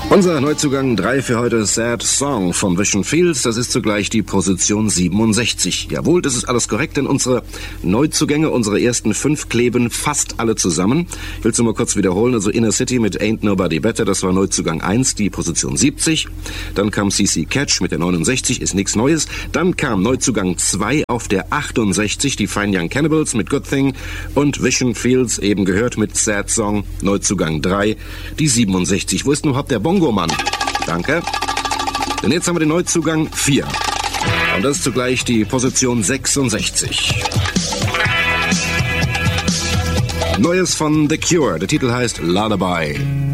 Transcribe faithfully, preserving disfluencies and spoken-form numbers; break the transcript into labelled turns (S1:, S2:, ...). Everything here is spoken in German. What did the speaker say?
S1: Unser Neuzugang drei für heute, Sad Song von Vision Fields. Das ist zugleich die Position siebenundsechzig. Jawohl, das ist alles korrekt, denn unsere Neuzugänge, unsere ersten fünf kleben fast alle zusammen. Ich will es nur mal kurz wiederholen. Also Inner City mit Ain't Nobody Better, das war Neuzugang eins, die Position siebzig. Dann kam C C Catch mit der neunundsechzig, ist nichts Neues. Dann kam Neuzugang zwei auf der achtundsechzig, die Fine Young Cannibals mit Good Thing. Und Vision Fields, eben gehört, mit Sad Song, Neuzugang drei, die siebenundsechzig. Wo ist nun überhaupt der Bongo? Mann. Danke. Denn jetzt haben wir den Neuzugang vier. Und das ist zugleich die Position sechsundsechzig. Neues von The Cure. Der Titel heißt Lullaby.